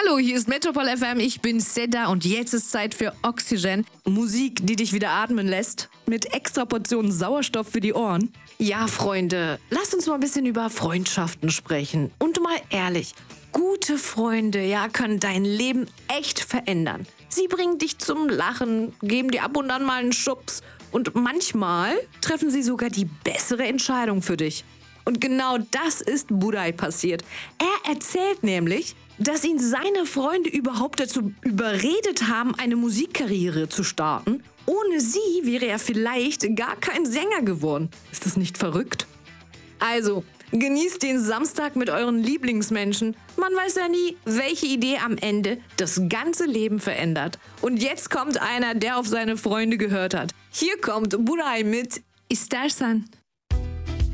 Hallo, hier ist Metropol FM, ich bin Seda und jetzt ist Zeit für Oxygen. Musik, die dich wieder atmen lässt, mit extra Portionen Sauerstoff für die Ohren. Ja, Freunde, lasst uns mal ein bisschen über Freundschaften sprechen. Und mal ehrlich, gute Freunde, ja, können dein Leben echt verändern. Sie bringen dich zum Lachen, geben dir ab und an mal einen Schubs und manchmal treffen sie sogar die bessere Entscheidung für dich. Und genau das ist Buray passiert. Er erzählt nämlich, dass ihn seine Freunde überhaupt dazu überredet haben, eine Musikkarriere zu starten. Ohne sie wäre er vielleicht gar kein Sänger geworden. Ist das nicht verrückt? Also, genießt den Samstag mit euren Lieblingsmenschen. Man weiß ja nie, welche Idee am Ende das ganze Leben verändert. Und jetzt kommt einer, der auf seine Freunde gehört hat. Hier kommt Buray mit İstersen.